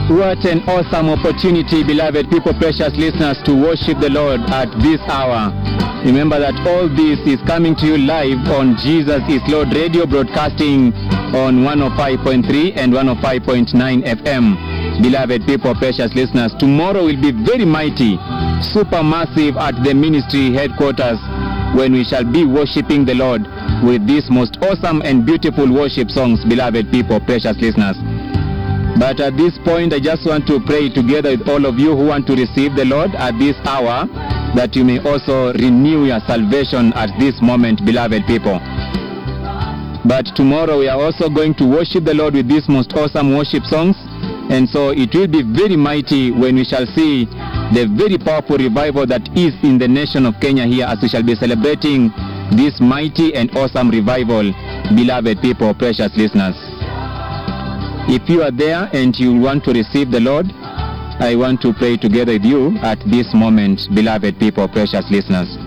What an awesome opportunity, beloved people, precious listeners, to worship the Lord at this hour. Remember that all this is coming to you live on Jesus is Lord Radio, broadcasting on 105.3 and 105.9 FM. Beloved people, precious listeners, tomorrow will be very mighty, super massive at the ministry headquarters, when we shall be worshiping the Lord with these most awesome and beautiful worship songs, beloved people, precious listeners. But at this point, I just want to pray together with all of you who want to receive the Lord at this hour, that you may also renew your salvation at this moment, beloved people. But tomorrow we are also going to worship the Lord with these most awesome worship songs, and so it will be very mighty when we shall see the very powerful revival that is in the nation of Kenya here, as we shall be celebrating this mighty and awesome revival, beloved people, precious listeners. If you are there and you want to receive the Lord, I want to pray together with you at this moment, beloved people, precious listeners.